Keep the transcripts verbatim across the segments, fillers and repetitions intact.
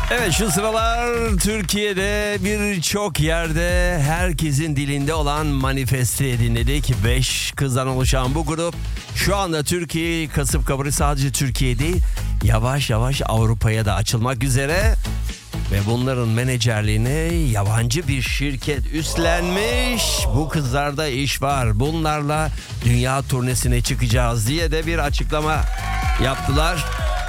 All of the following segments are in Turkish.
Evet, şu sıralar Türkiye'de birçok yerde herkesin dilinde olan Manifeste'yi dinledik. Beş kızdan oluşan bu grup şu anda Türkiye'yi kasıp kavuruyor. Sadece Türkiye değil, yavaş yavaş Avrupa'ya da açılmak üzere. Ve bunların menajerliğini yabancı bir şirket üstlenmiş. Bu kızlarda iş var. Bunlarla dünya turnesine çıkacağız diye de bir açıklama yaptılar.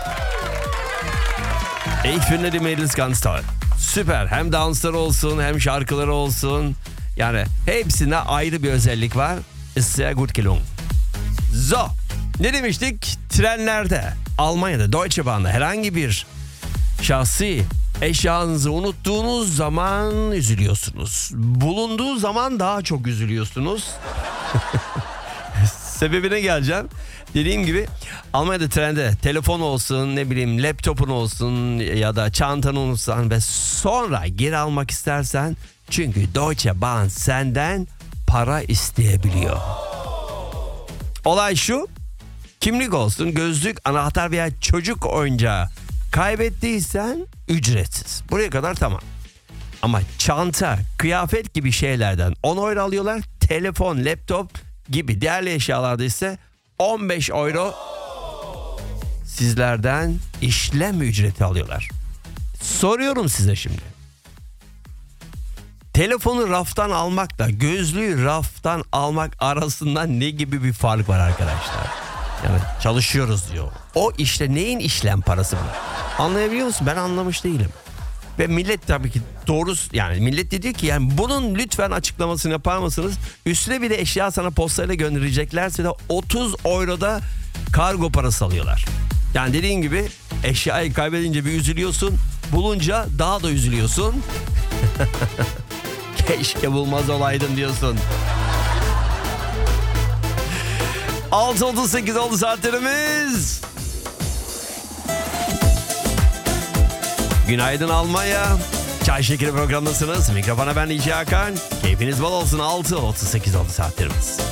Ich finde die Mädels ganz toll. Süper. Hem dansları olsun hem şarkıları olsun. Yani hepsine ayrı bir özellik var. Ist sehr gut gelungen. So. Ne demiştik? Trenlerde, Almanya'da, Deutsche Bahn'da herhangi bir şahsi eşyanızı unuttuğunuz zaman üzülüyorsunuz. Bulunduğu zaman daha çok üzülüyorsunuz. Sebebine geleceğim. Dediğim gibi Almanya'da trende telefon olsun, ne bileyim laptopun olsun ya da çantanı unutsan ve sonra geri almak istersen, çünkü Deutsche Bahn senden para isteyebiliyor. Olay şu: kimlik olsun, gözlük, anahtar veya çocuk oyuncağı kaybettiysen ücretsiz. Buraya kadar tamam. Ama çanta, kıyafet gibi şeylerden on euro alıyorlar. Telefon, laptop gibi değerli eşyalarda ise on beş euro sizlerden işlem ücreti alıyorlar. Soruyorum size şimdi. Telefonu raftan almakla gözlüğü raftan almak arasında ne gibi bir fark var arkadaşlar? Yani çalışıyoruz diyor. O işte neyin işlem parası bu? Anlayabiliyor musun? Ben anlamış değilim. Ve millet tabii ki doğru, yani millet de diyor ki yani bunun lütfen açıklamasını yapar mısınız? Üstüne bir de eşya sana postayla göndereceklerse de otuz euroda kargo parası alıyorlar. Yani dediğin gibi eşyayı kaybedince bir üzülüyorsun, bulunca daha da üzülüyorsun. Keşke bulmaz olaydım diyorsun. altı otuz sekiz oldu saatlerimiz. Günaydın Almanya. Çay Şekeri programındasınız. Mikrofona ben İlci Hakan. Keyfiniz bol olsun. altı otuz sekiz oldu saatlerimiz.